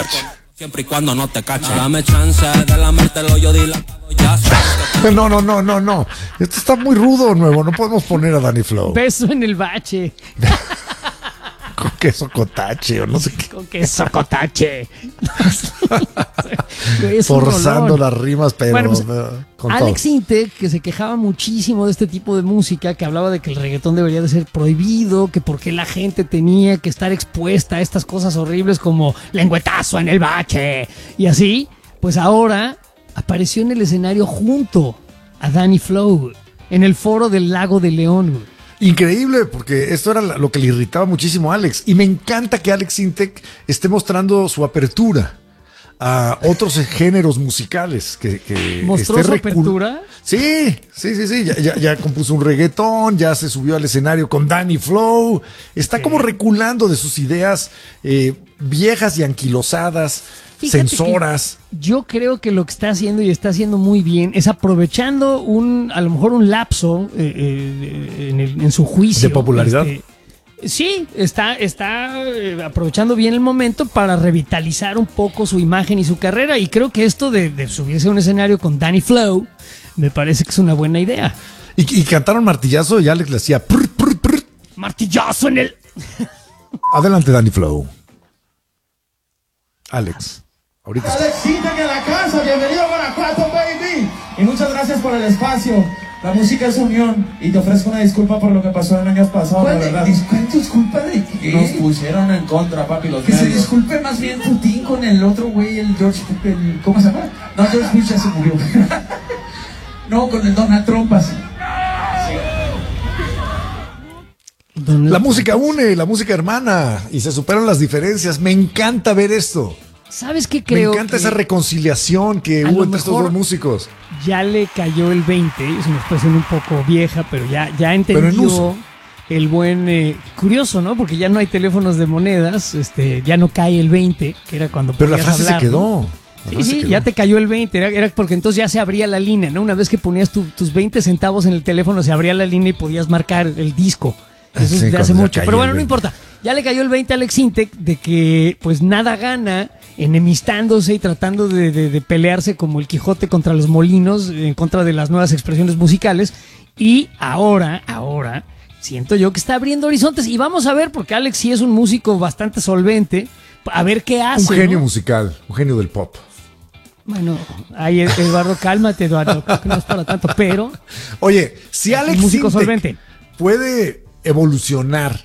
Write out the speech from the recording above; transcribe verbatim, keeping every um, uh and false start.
Siempre y cuando no te cache. Dame chance de lamértelo, yo dilatado ya sabes. No, no, no, no, no. Esto está muy rudo, nuevo. No podemos poner a Danny Flow. Beso en el bache. Con queso cotache o no sé qué. Con queso cotache. Forzando las rimas, pero bueno, pues, con Alex todo. Intec, que se quejaba muchísimo de este tipo de música, que hablaba de que el reggaetón debería de ser prohibido, que por qué la gente tenía que estar expuesta a estas cosas horribles como lengüetazo en el bache y así, pues ahora apareció en el escenario junto a Danny Flow en el foro del Lago de León. Increíble, porque esto era lo que le irritaba muchísimo a Alex. Y me encanta que Alex Intec esté mostrando su apertura a otros géneros musicales. Que, que ¿Mostró esté su recul- apertura? Sí, sí, sí, sí. Ya, ya, ya compuso un reggaetón, ya se subió al escenario con Danny Flow. Está Sí. como reculando de sus ideas eh, viejas y anquilosadas, Fíjate censoras. que yo creo que lo que está haciendo y está haciendo muy bien es aprovechando un, a lo mejor un lapso eh, eh, en, el- en su juicio. ¿De popularidad? Este, sí, está, está eh, aprovechando bien el momento para revitalizar un poco su imagen y su carrera. Y creo que esto de, de subirse a un escenario con Danny Flow me parece que es una buena idea. Y, y cantaron martillazo y Alex le hacía prr, prr, prr. Martillazo en el... Adelante, Danny Flow. Alex, ahorita. Alex Intec en la casa, bienvenido a Guanajuato, baby. Y muchas gracias por el espacio. La música es unión y te ofrezco una disculpa por lo que pasó en años pasados, la verdad. ¿Cuál disculpa de qué? Nos pusieron en contra, papi, los Que se medios. disculpe más bien Putin con el otro güey, el George, el, ¿cómo se llama? No, George Bush ya se murió. No, con el Donald Trump así. La música une, la música hermana y se superan las diferencias. Me encanta ver esto. ¿Sabes qué creo? Me encanta que esa reconciliación que a hubo lo entre estos mejor dos músicos. ya le cayó el veinte, es una expresión un poco vieja, pero ya, ya Pero en entendió uso. el buen... eh, curioso, ¿no? Porque ya no hay teléfonos de monedas, este, ya no cae el veinte, que era cuando Pero la podías frase hablar, se ¿no? quedó. La Sí, frase sí, quedó. ya te cayó el veinte, era, era porque entonces ya se abría la línea, ¿no? Una vez que ponías tu- tus veinte centavos en el teléfono, se abría la línea y podías marcar el disco. Eso Sí, es de cuando hace ya mucho. caía Pero bueno, el no veinte. importa. Ya le cayó el veinte a Alex Intec de que pues nada gana enemistándose y tratando de, de- de pelearse como el Quijote contra los molinos en contra de las nuevas expresiones musicales. Y ahora, ahora, siento yo que está abriendo horizontes. Y vamos a ver, porque Alex sí es un músico bastante solvente, a ver qué hace. Un genio ¿no? musical, un genio del pop. Bueno, ahí Eduardo, cálmate, Eduardo, creo que no es para tanto, pero Oye, si Es un Alex músico Intec solvente. puede evolucionar